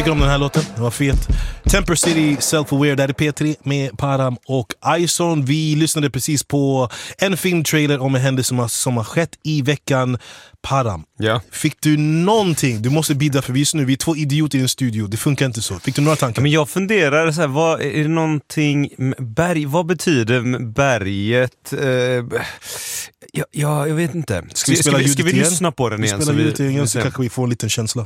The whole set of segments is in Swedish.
tycker om den här låten, den var fet. Temper City, Self-Aware, där är P3 med Param och Ison. Vi lyssnade precis på en filmtrailer om en händelse som har skett i veckan. Param, fick du någonting? Du måste bidra, för just nu vi är två idioter i en studio. Det funkar inte så. Fick du några tankar? Men jag funderar så här, vad är det någonting berg, vad betyder berget? Jag vet inte. Ska vi lyssna på den igen? Vi spelar ljudet igen så kanske vi får en liten känsla.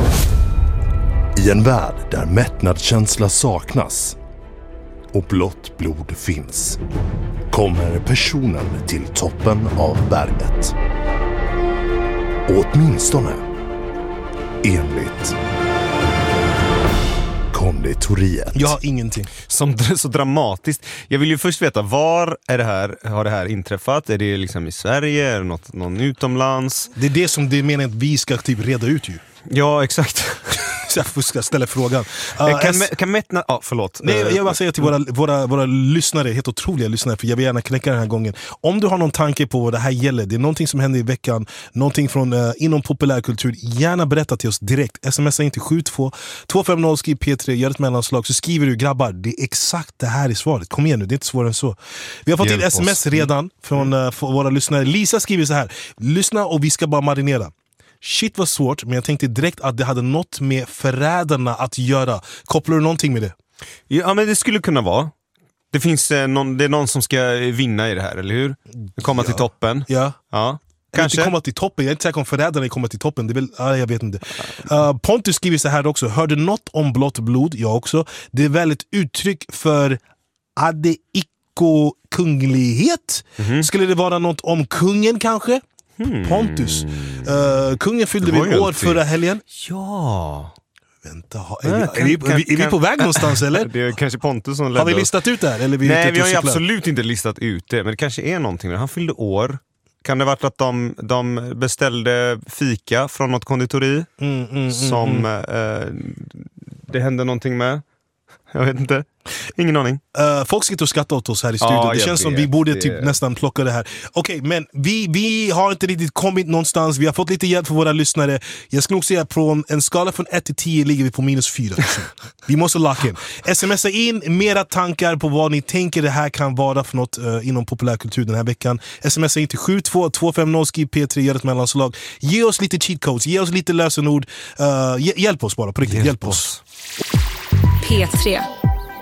I en värld där mättnadskänsla saknas och blått blod finns, kommer personen till toppen av berget. Åtminstone enligt konditoriet. Jag har ingenting. Så dramatiskt. Jag vill ju först veta, var är det här, har det här inträffat? Är det liksom i Sverige? Är det någon utomlands? Det är det som det menar att vi ska typ reda ut ju. Ja, exakt. Jag ska ställa frågan. Kan mättna... förlåt. Nej, jag bara säger till våra lyssnare, helt otroliga lyssnare, för jag vill gärna knäcka den här gången. Om du har någon tanke på vad det här gäller, det är någonting som händer i veckan, någonting från inom populärkultur, gärna berätta till oss direkt. Smsa in till 72250, skriv P3, gör ett mellanslag, så skriver du grabbar, det är exakt det här i svaret. Kom igen nu, det är inte svårare än så. Vi har fått ett sms redan från våra lyssnare. Lisa skriver så här: lyssna och vi ska bara marinera. Shit var svårt, men jag tänkte direkt att det hade något med förrädarna att göra. Kopplar du någonting med det? Ja, men det skulle kunna vara. Det finns det är någon som ska vinna i det här, eller hur? Komma till toppen. Ja. Kanske komma till toppen. Jag är inte säker om förrädarna kommer till toppen. Det är väl, jag vet inte. Pontus skriver så här också: hörde något om blått blod? Jag också. Det är väl ett uttryck för kunglighet. Skulle det vara något om kungen kanske? Pontus. Kungen fyllde vid år förra helgen. Ja. Vänta, är vi på väg någonstans eller? Det är kanske Pontus som har vi listat ut det här? Eller nej, vi har ju absolut inte listat ut det. Men det kanske är någonting. Han fyllde år. Kan det varit att de beställde fika från något konditori som det hände någonting med? Jag vet inte. Ingen aning. Folk sitter och skrattar åt oss här i studion. Det känns som vi borde typ nästan plocka det här. Okej, men vi har inte riktigt kommit någonstans. Vi har fått lite hjälp för våra lyssnare. Jag skulle nog säga från en skala från 1 till 10 ligger vi på -4. Vi måste locka in. Smsa in mera tankar på vad ni tänker det här kan vara för något inom populärkultur den här veckan. Smsa in till 72250, skriv P3, gör ett mellanslag. Ge oss lite cheat codes, ge oss lite lösenord. Hjälp oss bara, på riktigt. Hjälp oss. P3